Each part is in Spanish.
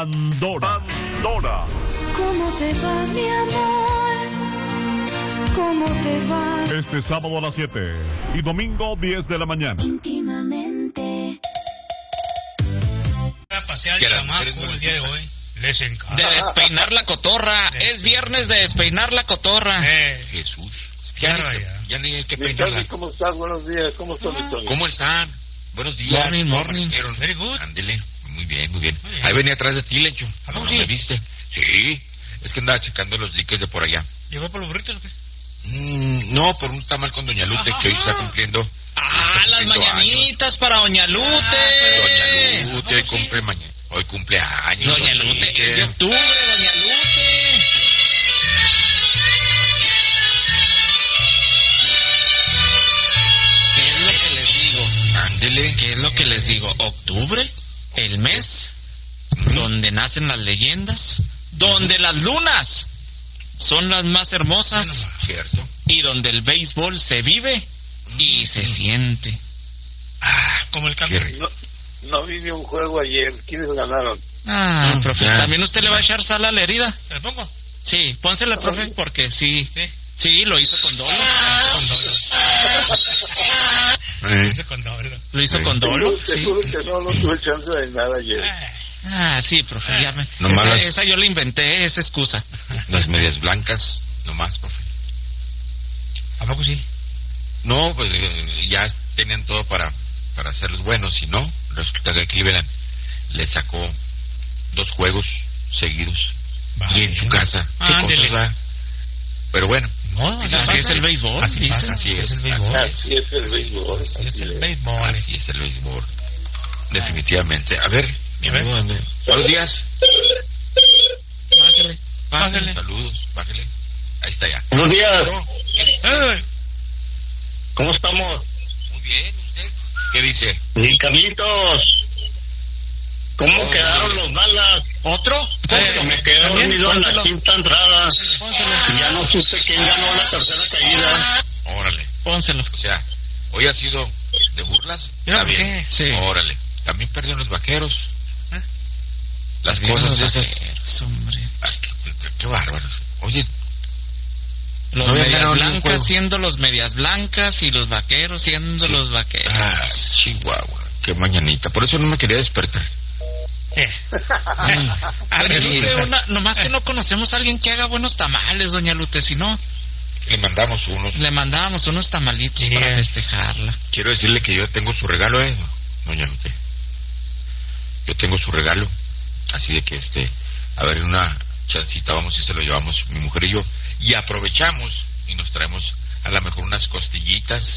Pandora. ¿Cómo te va, mi amor? ¿Cómo te va? Este sábado a las 7 y domingo 10 de la mañana. Íntimamente. A pasear el chamaco el día de hoy. Les encanta. De despeinar la cotorra. Es viernes de despeinar la cotorra. Jesús. Ya ni hay que peinarla. ¿Cómo estás? Buenos días. ¿Cómo estás, Tony? ¿Cómo están? Buenos días. Morning. Very good. Ándele. Muy bien. Ahí venía atrás de ti, Lencho. ¿No me viste? Sí. Es que andaba checando los diques de por allá. ¿Llegó por los burritos o qué? No, por un tamal con Doña Lute, que hoy está cumpliendo. Las mañanitas años. para Doña Lute. Doña Lute hoy cumple mañana. Hoy cumple años. Doña Lute, es de octubre, Doña Lute. ¿Qué es lo que les digo? Ándele. ¿Qué es lo que les digo? Octubre, el mes donde nacen las leyendas, donde las lunas son las más hermosas, Cierto. y donde el béisbol se vive y se siente. Como el cambio. No vi ni un juego ayer. ¿Quiénes ganaron? Profe, ya. ¿también usted le va a echar sal a la herida? ¿Te lo pongo? Sí, pónsela, profe, porque sí, lo hizo con dolo. Hice con dolo. Lo hizo con dolo, Te sí. juro que no tuve chance de nada ayer. Sí, profe, ya me... Nomás esa yo la inventé, esa excusa. Las medias blancas, nomás, profe. ¿A poco sí? No, pues ya tenían todo para hacerlos buenos, y no, resulta que Cleveland le sacó 2 juegos seguidos. Vale. Y en su casa. ¿Qué cosas va? Pero bueno. No, Así es el béisbol. Así dicen. pasa, Así es es, el béisbol. Así es el béisbol. Así es el béisbol. Así es el béisbol. Definitivamente. A ver, mi amigo, ¿dónde? Buenos días. Bájale. Saludos, bájale. Ahí está ya. Buenos días. ¿Qué dice? ¿Cómo estamos? Muy bien, ¿usted? ¿Qué dice? Sí, Carlitos. ¿Cómo quedaron los balas? ¿Otro? Me quedé dormido en la Pónselo. quinta entrada. Y ya no supe quién ganó la tercera caída. Órale. Pónselo. O sea, hoy ha sido de burlas. Mira, Está ¿por bien. qué? Sí. Órale. También perdieron los vaqueros. Las Perdieron cosas los esas. vaqueros, hombre. Qué bárbaros. Oye, Los No habían medias ganado ningún blancas juego. siendo los medias blancas y los vaqueros siendo los vaqueros. Chihuahua. Qué mañanita. Por eso no me quería despertar. A ver, nomás que no conocemos a alguien que haga buenos tamales, Doña Lute, si no, Le mandamos unos. le mandábamos unos tamalitos para festejarla. Quiero decirle que yo tengo su regalo, doña Lute. Yo tengo su regalo. Así de que a ver, en una chancita vamos y se lo llevamos mi mujer y yo. Y aprovechamos y nos traemos a lo mejor unas costillitas.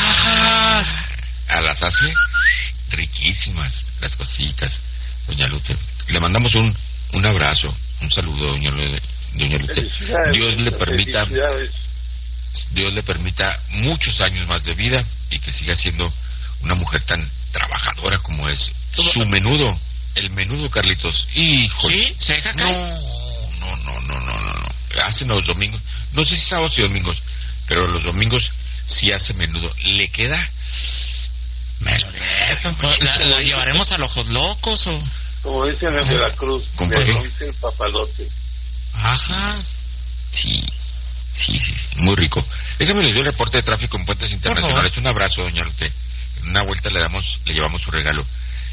A las hace riquísimas las costillitas, doña Lute. Le mandamos un abrazo, un saludo, doña Lute. Dios le permita. Dios le permita muchos años más de vida y que siga siendo una mujer tan trabajadora como es su menudo, el menudo, Carlitos. Híjole. ¿Sí? ¿Se deja caer? No. Hacen los domingos, no sé si sábados y domingos, pero los domingos sí hace menudo. ¿Le queda? ¿La llevaremos a los ojos locos o...? Como dicen en Veracruz, ¿Con por qué? dice el papalote. Ajá. Sí, muy rico. Déjame le doy el reporte de tráfico en puentes internacionales. Un abrazo, doña Lute. En una vuelta le llevamos su regalo.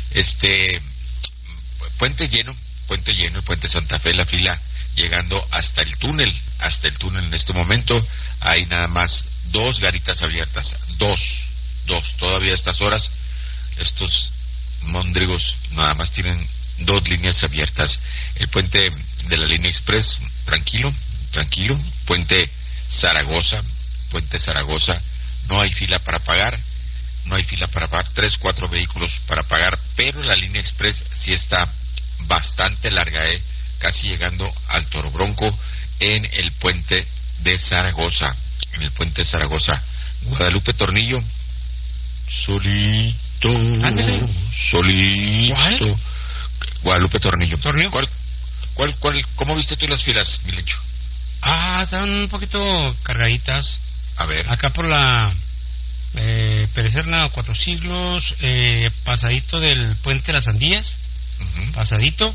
Puente lleno, el puente Santa Fe, la fila llegando hasta el túnel en este momento. Hay nada más 2 garitas abiertas, dos, todavía a estas horas. Estos móndrigos nada más tienen 2 líneas abiertas. El puente de la línea express, tranquilo. Puente Zaragoza, no hay fila para pagar, 3, 4 vehículos para pagar, pero la línea express sí está bastante larga, casi llegando al Toro Bronco en el puente de Zaragoza, Guadalupe Tornillo, solito. ¿Cuál? Guadalupe Tornillo. ¿Cuál? ¿Cómo viste tú las filas, Milencho? Están un poquito cargaditas. A ver. Acá por la Perecerna 4 Siglos, pasadito del Puente de las Andías, pasadito.